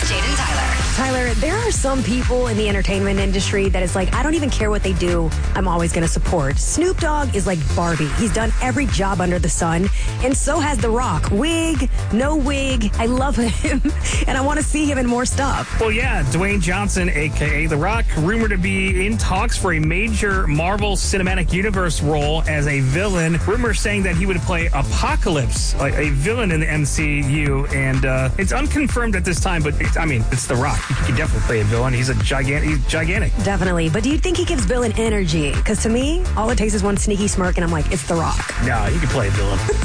Jade and Tyler. Tyler, there are some people in the entertainment industry that is like, I don't even care what they do, I'm always going to support. Snoop Dogg is like Barbie. He's done every job under the sun, and so has The Rock. Wig, no wig, I love him, and I want to see him in more stuff. Well, yeah, Dwayne Johnson, a.k.a. The Rock, rumored to be in talks for a major Marvel Cinematic Universe role as a villain. Rumors saying that he would play Apocalypse, like a villain in the MCU, and it's unconfirmed at this time, but it's The Rock. He can definitely play a villain. He's gigantic. Definitely. But do you think he gives villain energy? Because to me, all it takes is one sneaky smirk, and I'm like, it's The Rock. No, he can play a villain.